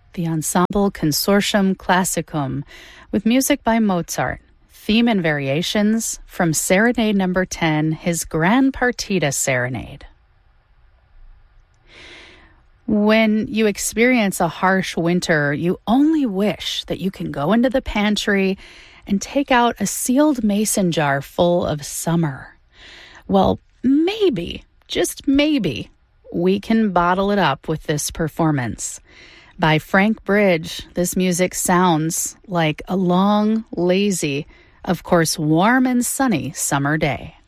the Ensemble Consortium Classicum, with music by Mozart, theme and variations from Serenade No. 10, his Grand Partita Serenade. When you experience a harsh winter, you only wish that you can go into the pantry and take out a sealed mason jar full of summer. Well, maybe, just maybe, we can bottle it up with this performance. By Frank Bridge, this music sounds like a long, lazy, of course warm and sunny summer day.